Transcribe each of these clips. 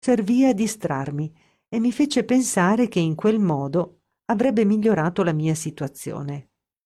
servì a distrarmi e mi fece pensare che in quel modo avrebbe migliorato la mia situazione.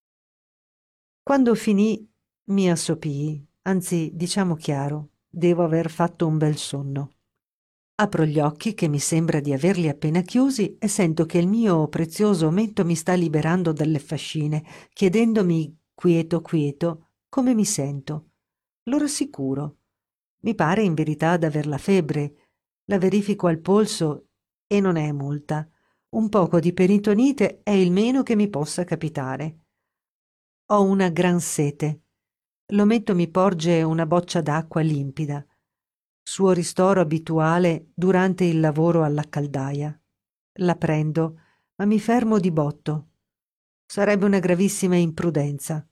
Quando finì mi assopii, anzi, diciamo chiaro, devo aver fatto un bel sonno. Apro gli occhi, che mi sembra di averli appena chiusi, e sento che il mio prezioso ometto mi sta liberando dalle fascine, chiedendomi quieto quieto come mi sento. Lo rassicuro. Mi pare in verità d'aver la febbre. La verifico al polso e non è molta. Un poco di peritonite è il meno che mi possa capitare. Ho una gran sete. L'ometto mi porge una boccia d'acqua limpida, suo ristoro abituale durante il lavoro alla caldaia. La prendo, ma mi fermo di botto. Sarebbe una gravissima imprudenza.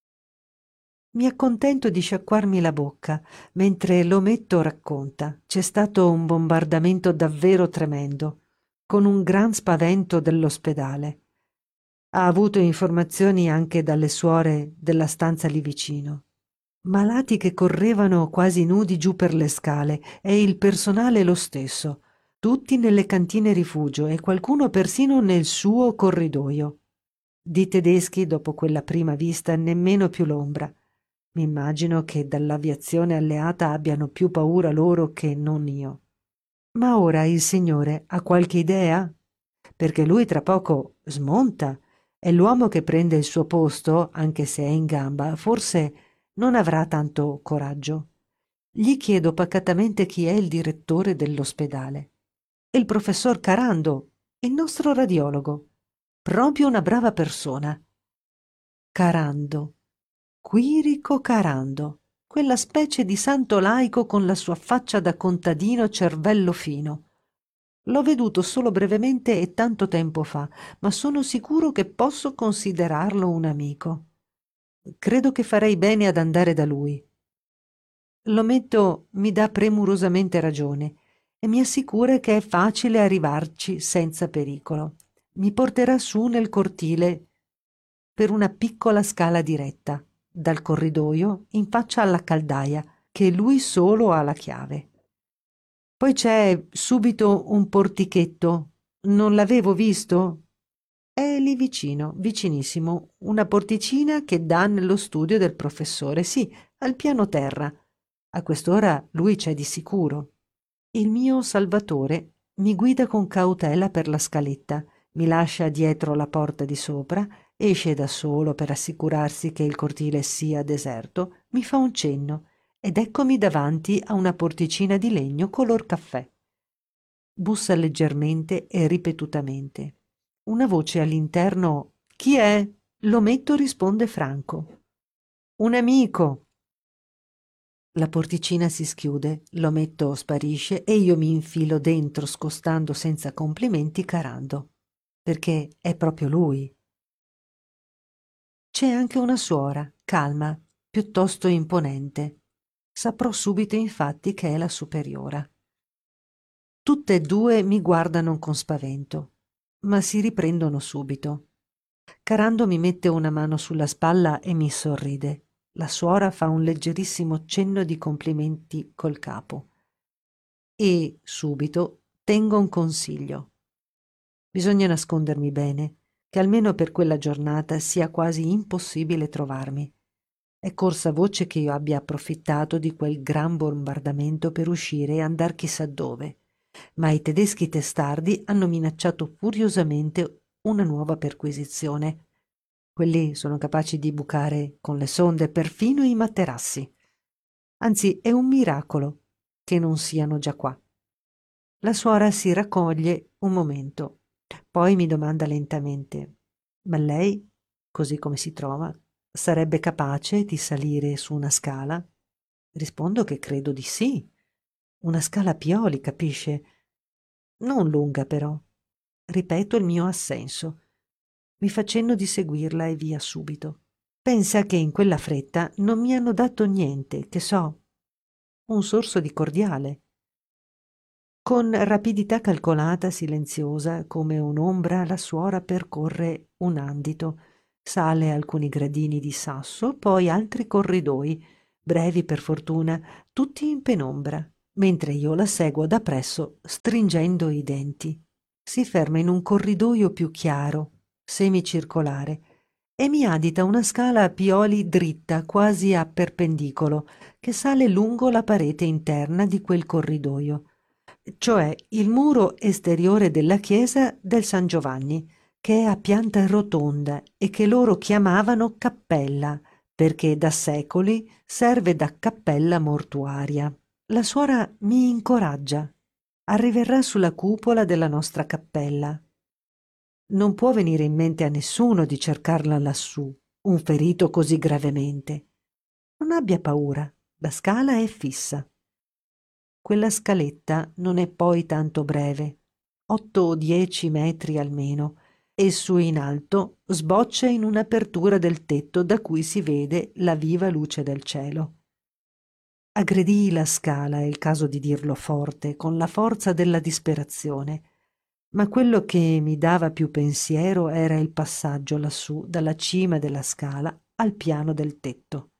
Mi accontento di sciacquarmi la bocca mentre l'ometto racconta. C'è stato un bombardamento davvero tremendo, con un gran spavento dell'ospedale. Ha avuto informazioni anche dalle suore della stanza lì vicino. Malati che correvano quasi nudi giù per le scale e il personale lo stesso, tutti nelle cantine rifugio e qualcuno persino nel suo corridoio. Di tedeschi, dopo quella prima vista, nemmeno più l'ombra. Mi immagino che dall'aviazione alleata abbiano più paura loro che non io. Ma ora il signore ha qualche idea? Perché lui tra poco smonta e l'uomo che prende il suo posto, anche se è in gamba, forse non avrà tanto coraggio. Gli chiedo pacatamente chi è il direttore dell'ospedale. È il professor Carando, il nostro radiologo. Proprio una brava persona. Carando, Quirico Carando, quella specie di santo laico con la sua faccia da contadino cervello fino. L'ho veduto solo brevemente e tanto tempo fa, ma sono sicuro che posso considerarlo un amico. Credo che farei bene ad andare da lui. L'ometto mi dà premurosamente ragione e mi assicura che è facile arrivarci senza pericolo. Mi porterà su nel cortile per una piccola scala diretta, dal corridoio in faccia alla caldaia, che lui solo ha la chiave. Poi c'è subito un portichetto. Non l'avevo visto? È lì vicino, vicinissimo, una porticina che dà nello studio del professore, sì, al piano terra. A quest'ora lui c'è di sicuro. Il mio Salvatore mi guida con cautela per la scaletta, mi lascia dietro la porta di sopra, esce da solo per assicurarsi che il cortile sia deserto, mi fa un cenno ed eccomi davanti a una porticina di legno color caffè. Bussa leggermente e ripetutamente. Una voce all'interno: «Chi è?» L'ometto risponde franco: «Un amico». La porticina si schiude, l'ometto sparisce e io mi infilo dentro scostando senza complimenti Carando, perché è proprio lui. C'è anche una suora, calma, piuttosto imponente. Saprò subito infatti che è la superiora. Tutte e due mi guardano con spavento, ma si riprendono subito. Carando mi mette una mano sulla spalla e mi sorride. La suora fa un leggerissimo cenno di complimenti col capo. E subito tengo un consiglio. Bisogna nascondermi bene, che almeno per quella giornata sia quasi impossibile trovarmi. È corsa voce che io abbia approfittato di quel gran bombardamento per uscire e andar chissà dove, ma i tedeschi testardi hanno minacciato furiosamente una nuova perquisizione. Quelli sono capaci di bucare con le sonde perfino i materassi. Anzi, è un miracolo che non siano già qua. La suora si raccoglie un momento, poi mi domanda lentamente: «Ma lei, così come si trova, sarebbe capace di salire su una scala?» Rispondo che credo di sì. Una scala a pioli, capisce? Non lunga però. Ripeto il mio assenso. Mi fa cenno di seguirla e via subito. Pensa che in quella fretta non mi hanno dato niente, che so, un sorso di cordiale. Con rapidità calcolata, silenziosa, come un'ombra, la suora percorre un andito, sale alcuni gradini di sasso, poi altri corridoi, brevi per fortuna, tutti in penombra. mentre io la seguo da presso stringendo i denti. Si ferma in un corridoio più chiaro, semicircolare, e mi adita una scala a pioli dritta, quasi a perpendicolo, che sale lungo la parete interna di quel corridoio, cioè il muro esteriore della chiesa del San Giovanni, che è a pianta rotonda e che loro chiamavano cappella, perché da secoli serve da cappella mortuaria. La suora mi incoraggia. Arriverà sulla cupola della nostra cappella. Non può venire in mente a nessuno di cercarla lassù, un ferito così gravemente. Non abbia paura, la scala è fissa. Quella scaletta non è poi tanto breve, 8 o 10 metri almeno, e su in alto sboccia in un'apertura del tetto da cui si vede la viva luce del cielo. Aggredii la scala, è il caso di dirlo forte, con la forza della disperazione, ma quello che mi dava più pensiero era il passaggio lassù dalla cima della scala al piano del tetto,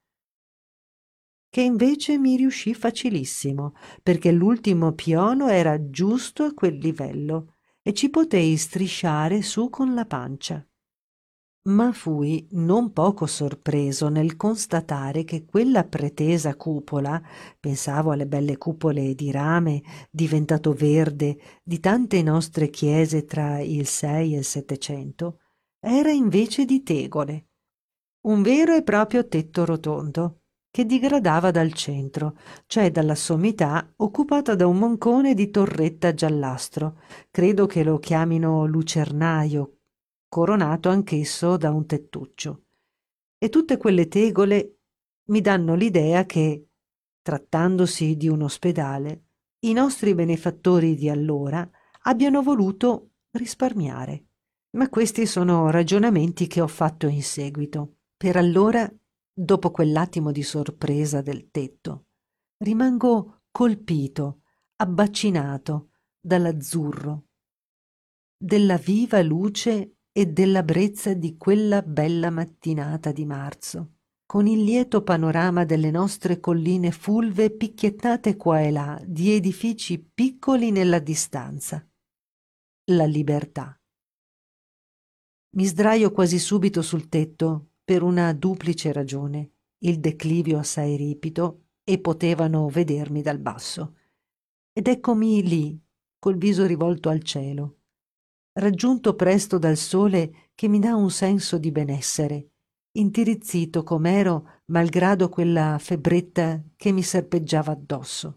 che invece mi riuscì facilissimo, perché l'ultimo piano era giusto a quel livello e ci potei strisciare su con la pancia. Ma fui non poco sorpreso nel constatare che quella pretesa cupola, pensavo alle belle cupole di rame diventato verde di tante nostre chiese tra il 6 e il 700, era invece di tegole, un vero e proprio tetto rotondo che digradava dal centro, cioè dalla sommità occupata da un moncone di torretta giallastro, credo che lo chiamino lucernaio, coronato anch'esso da un tettuccio. E tutte quelle tegole mi danno l'idea che, trattandosi di un ospedale, i nostri benefattori di allora abbiano voluto risparmiare. Ma questi sono ragionamenti che ho fatto in seguito. Per allora, dopo quell'attimo di sorpresa del tetto, rimango colpito, abbacinato dall'azzurro, della viva luce e della brezza di quella bella mattinata di marzo, con il lieto panorama delle nostre colline fulve picchiettate qua e là di edifici piccoli nella distanza. La libertà. Mi sdraio quasi subito sul tetto per una duplice ragione: il declivio assai ripido e potevano vedermi dal basso. Ed eccomi lì, col viso rivolto al cielo, raggiunto presto dal sole che mi dà un senso di benessere, intirizzito com'ero malgrado quella febbretta che mi serpeggiava addosso.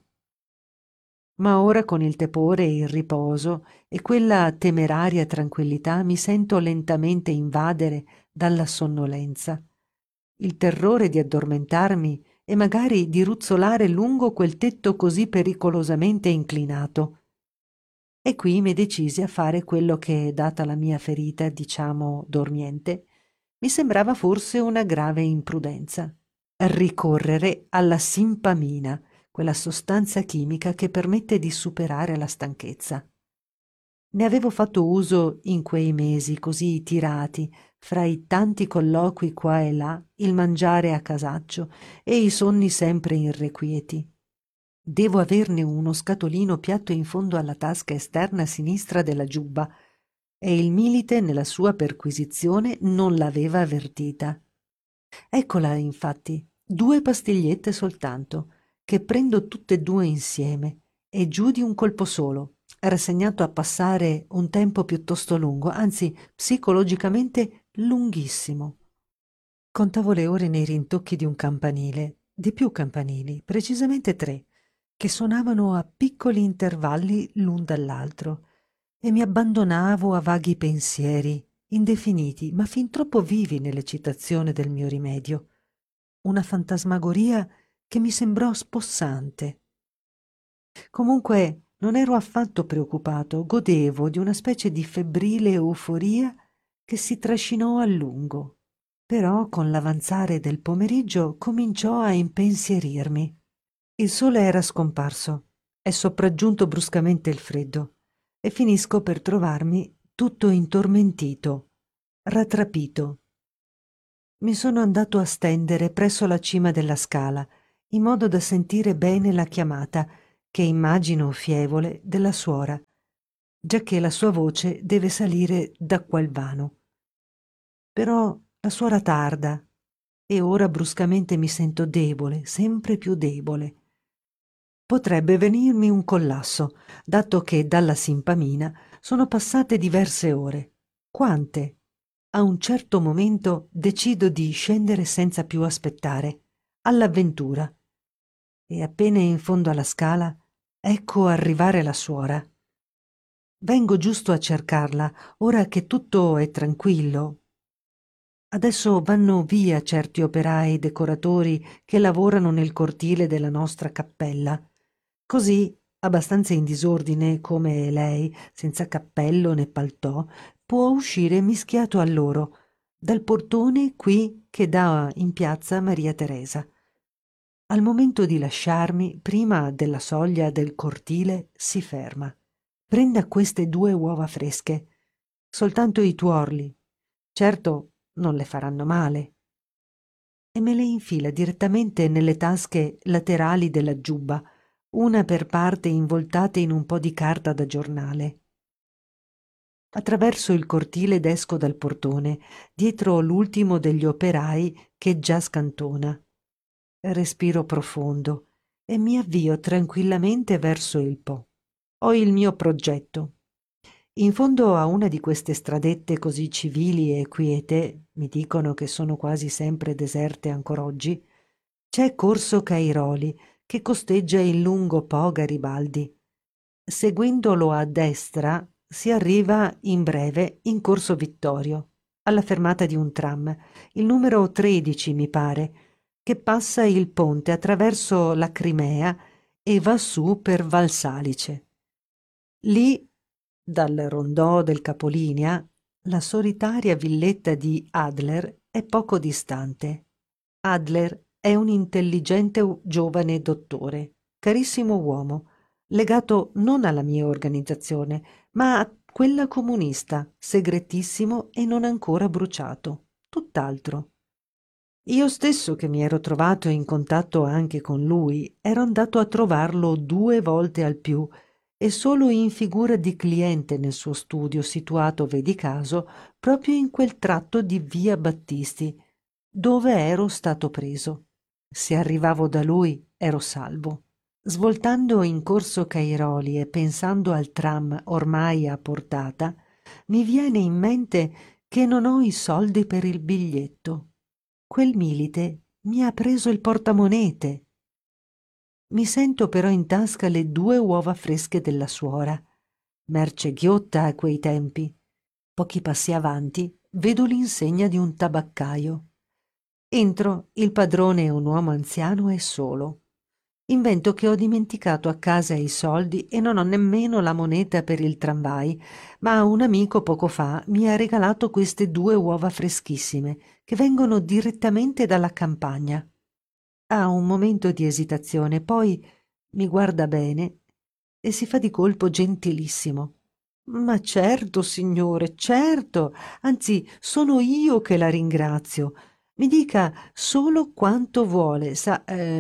Ma ora con il tepore e il riposo e quella temeraria tranquillità mi sento lentamente invadere dalla sonnolenza, il terrore di addormentarmi e magari di ruzzolare lungo quel tetto così pericolosamente inclinato. E qui mi decisi a fare quello che, data la mia ferita, diciamo dormiente, mi sembrava forse una grave imprudenza: ricorrere alla simpamina, quella sostanza chimica che permette di superare la stanchezza. Ne avevo fatto uso in quei mesi così tirati, fra i tanti colloqui qua e là, il mangiare a casaccio e i sonni sempre irrequieti. Devo averne uno scatolino piatto in fondo alla tasca esterna sinistra della giubba, e il milite nella sua perquisizione non l'aveva avvertita. Eccola, infatti, 2 pastigliette soltanto, che prendo tutte e 2 insieme, e giù di un colpo solo, rassegnato a passare un tempo piuttosto lungo, anzi psicologicamente lunghissimo. Contavo le ore nei rintocchi di un campanile, di più campanili, precisamente 3, che suonavano a piccoli intervalli l'un dall'altro, e mi abbandonavo a vaghi pensieri, indefiniti, ma fin troppo vivi nell'eccitazione del mio rimedio, una fantasmagoria che mi sembrò spossante. Comunque non ero affatto preoccupato, godevo di una specie di febbrile euforia che si trascinò a lungo. Però con l'avanzare del pomeriggio cominciò a impensierirmi. Il sole era scomparso, è sopraggiunto bruscamente il freddo, e finisco per trovarmi tutto intormentito, rattrapito. Mi sono andato a stendere presso la cima della scala, in modo da sentire bene la chiamata, che immagino fievole della suora, giacché la sua voce deve salire da quel vano. Però la suora tarda e ora bruscamente mi sento debole, sempre più debole. Potrebbe venirmi un collasso, dato che dalla simpamina sono passate diverse ore. Quante? A un certo momento decido di scendere senza più aspettare, all'avventura. E appena in fondo alla scala, ecco arrivare la suora. Vengo giusto a cercarla, ora che tutto è tranquillo. Adesso vanno via certi operai decoratori che lavorano nel cortile della nostra cappella. Così, abbastanza in disordine come lei, senza cappello né paltò, può uscire mischiato a loro, dal portone qui che dà in piazza Maria Teresa. Al momento di lasciarmi, prima della soglia del cortile, si ferma. Prenda queste 2 uova fresche, soltanto i tuorli. Certo, non le faranno male. E me le infila direttamente nelle tasche laterali della giubba, una per parte involtate in un po' di carta da giornale. Attraverso il cortile ed esco dal portone, dietro l'ultimo degli operai che già scantona. Respiro profondo e mi avvio tranquillamente verso il Po. Ho il mio progetto. In fondo a una di queste stradette così civili e quiete, mi dicono che sono quasi sempre deserte ancor oggi, c'è Corso Cairoli, che costeggia il lungo Po Garibaldi. Seguendolo a destra si arriva in breve in Corso Vittorio, alla fermata di un tram, il numero 13 mi pare, che passa il ponte attraverso la Crimea e va su per Valsalice. Lì, dal rondò del capolinea, la solitaria villetta di Adler è poco distante. Adler è un intelligente giovane dottore, carissimo uomo, legato non alla mia organizzazione, ma a quella comunista, segretissimo e non ancora bruciato. Tutt'altro. Io stesso, che mi ero trovato in contatto anche con lui, ero andato a trovarlo 2 volte al più e solo in figura di cliente nel suo studio situato, vedi caso, proprio in quel tratto di via Battisti, dove ero stato preso. Se arrivavo da lui ero salvo. Svoltando in Corso Cairoli e pensando al tram ormai a portata, mi viene in mente che non ho i soldi per il biglietto. Quel milite mi ha preso il portamonete. Mi sento però in tasca le 2 uova fresche della suora, merce ghiotta a quei tempi. Pochi passi avanti vedo l'insegna di un tabaccaio. Entro, il padrone è un uomo anziano e solo. Invento che ho dimenticato a casa i soldi e non ho nemmeno la moneta per il tramvai, ma un amico poco fa mi ha regalato queste 2 uova freschissime, che vengono direttamente dalla campagna. Ha un momento di esitazione, poi mi guarda bene e si fa di colpo gentilissimo. Ma certo, signore, certo, anzi, sono io che la ringrazio. Mi dica solo quanto vuole, sa,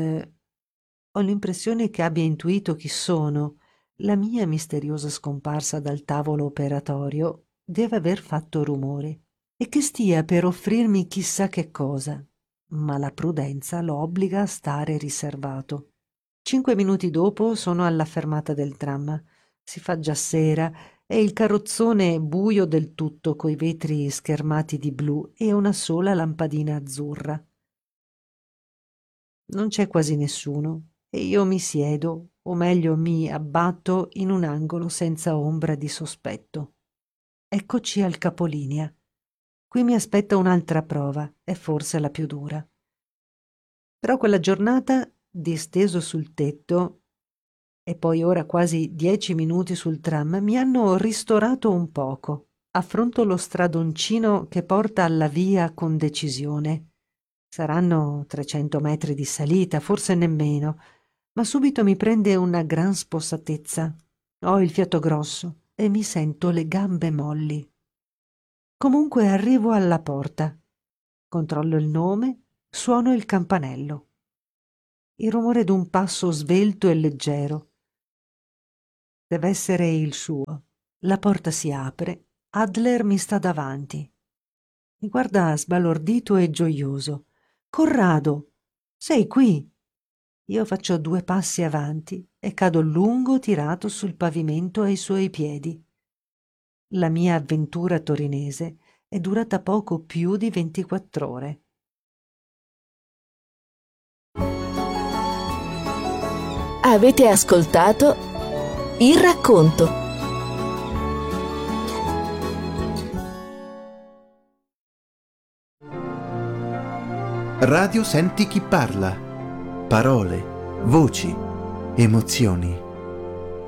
ho l'impressione che abbia intuito chi sono. La mia misteriosa scomparsa dal tavolo operatorio deve aver fatto rumore e che stia per offrirmi chissà che cosa, ma la prudenza lo obbliga a stare riservato. 5 minuti dopo sono alla fermata del tram. Si fa già sera e il carrozzone è buio del tutto, coi vetri schermati di blu e una sola lampadina azzurra. Non c'è quasi nessuno e io mi siedo, o meglio mi abbatto in un angolo senza ombra di sospetto. Eccoci al capolinea. Qui mi aspetta un'altra prova, e forse la più dura. Però quella giornata, disteso sul tetto, e poi ora quasi 10 minuti sul tram, mi hanno ristorato un poco. Affronto lo stradoncino che porta alla via con decisione. Saranno 300 metri di salita, forse nemmeno, ma subito mi prende una gran spossatezza. Ho il fiato grosso e mi sento le gambe molli. Comunque arrivo alla porta. Controllo il nome, suono il campanello. Il rumore d'un passo svelto e leggero. deve essere il suo. La porta si apre, Adler mi sta davanti. Mi guarda sbalordito e gioioso. Corrado, sei qui? Io faccio 2 passi avanti e cado lungo tirato sul pavimento ai suoi piedi. La mia avventura torinese è durata poco più di 24 ore. Avete ascoltato Il racconto. Radio Senti chi parla. Parole, voci, emozioni.